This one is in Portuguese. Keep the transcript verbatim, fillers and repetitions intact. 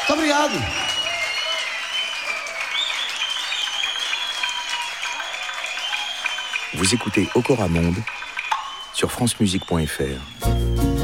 Muito obrigado. Vous écoutez Okora Monde sur francemusique point f r.